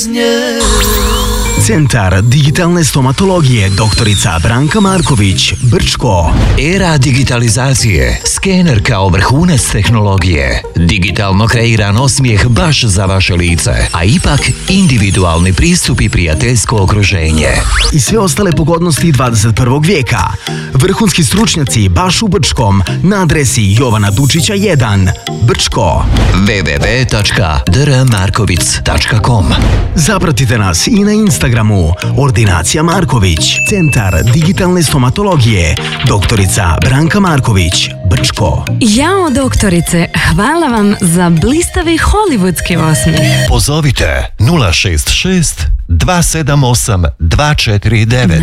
nje. Centar digitalne stomatologije doktorica Branka Marković, Brčko. Era digitalizacije. Skener kao vrhunac tehnologije. Digitalno kreiran osmijeh baš za vaše lice, a ipak individualni pristup i prijateljsko okruženje. I sve ostale pogodnosti 21. vijeka. Vrhunski stručnjaci baš u Brčkom na adresi Jovana Dučića 1, Brčko. www.drmarkovic.com. Zapratite nas i na Instagramu Ordinacija Marković, Centar digitalne stomatologije doktorica Branka Marković, Brčko. Jao doktorice, hvala vam za blistavi hollywoodski osmijeh. Pozovite 066 278 249.